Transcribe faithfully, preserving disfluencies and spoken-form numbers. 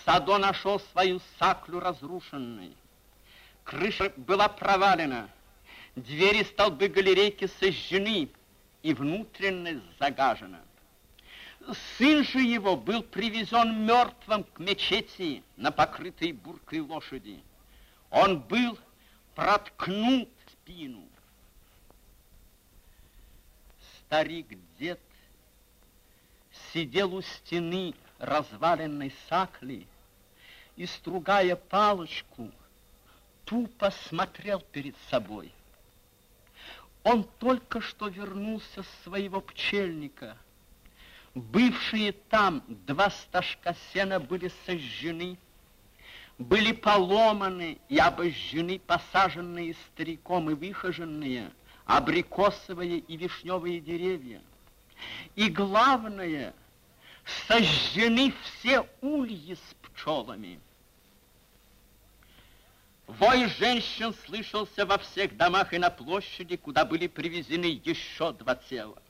Садо нашел свою саклю разрушенной. Крыша была провалена, двери, столбы галерейки сожжены, и внутренность загажена. Сын же его был привезен мертвым к мечети на покрытой буркой лошади. Он был проткнут в спину. Старик-дед сидел у стены разваленной сакли и, стругая палочку, тупо смотрел перед собой. Он только что вернулся с своего пчельника. Бывшие там два стажка сена были сожжены, были поломаны и обожжены посаженные стариком и выхоженные абрикосовые и вишневые деревья. И главное, сожжены все ульи с пчелами. Вой женщин слышался во всех домах и на площади, куда были привезены еще два тела.